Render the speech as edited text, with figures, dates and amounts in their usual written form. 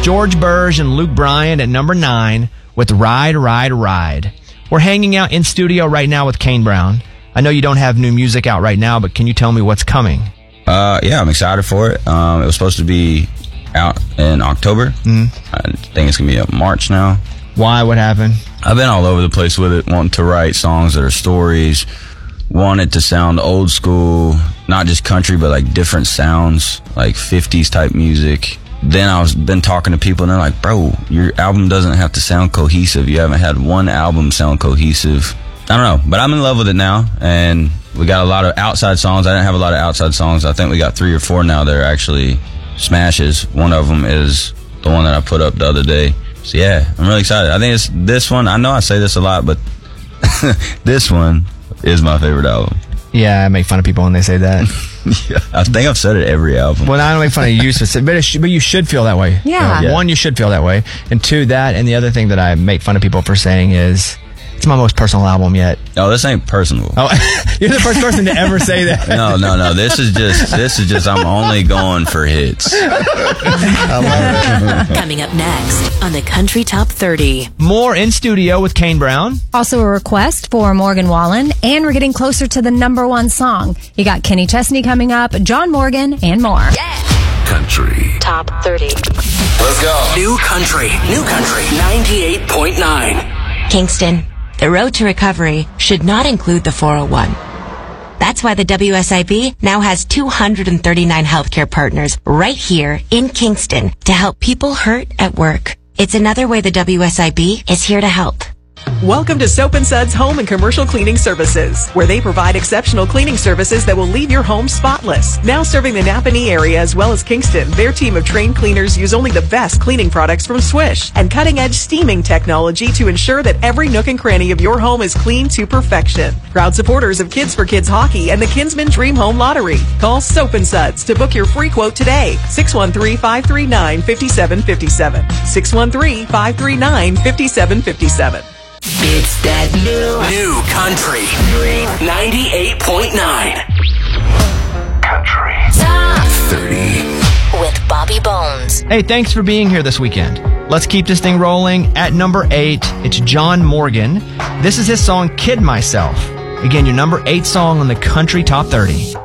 George Burge and Luke Bryan at number 9 with Ride, Ride, Ride. We're hanging out in studio right now with Kane Brown. I know you don't have new music out right now, but can you tell me what's coming? Yeah, I'm excited for it. It was supposed to be out in October. I think it's going to be up March now. Why? What happened? I've been all over the place with it, wanting to write songs that are stories, want it to sound old school, not just country, but like different sounds, like 50s type music. Then been talking to people and they're like, bro, your album doesn't have to sound cohesive. You haven't had one album sound cohesive. I don't know, but I'm in love with it now, and we got a lot of outside songs. I didn't have a lot of outside songs. I think we got 3 or 4 now that are actually smashes. One of them is the one that I put up the other day. So yeah, I'm really excited. I think it's this one. I know I say this a lot, but this one is my favorite album. Yeah, I make fun of people when they say that. Yeah, I think I've said it every album. Well, I don't make fun of you, but you should feel that way. Yeah. One, you should feel that way. And 2, that, and the other thing that I make fun of people for saying is, it's my most personal album yet. Oh, this ain't personal. Oh, you're the first person to ever say that. No. This is just. I'm only going for hits. Coming up next on the Country Top 30. More in studio with Kane Brown. Also a request for Morgan Wallen, and we're getting closer to the number 1 song. You got Kenny Chesney coming up, John Morgan, and more. Yeah. Country Top 30. Let's go. New Country 98.9. Kingston, the road to recovery should not include the 401. That's why the WSIB now has 239 healthcare partners right here in Kingston to help people hurt at work. It's another way the WSIB is here to help. Welcome to Soap & Suds Home and Commercial Cleaning Services, where they provide exceptional cleaning services that will leave your home spotless. Now serving the Napanee area as well as Kingston, their team of trained cleaners use only the best cleaning products from Swish and cutting-edge steaming technology to ensure that every nook and cranny of your home is clean to perfection. Proud supporters of Kids for Kids Hockey and the Kinsman Dream Home Lottery. Call Soap & Suds to book your free quote today. 613-539-5757. 613-539-5757. It's that new country 98.9. Country Top 30. with Bobby Bones. Hey, thanks for being here this weekend. Let's keep this thing rolling. At number 8, it's John Morgan. This is his song, Kid Myself. Again, your number 8 song on the Country Top 30.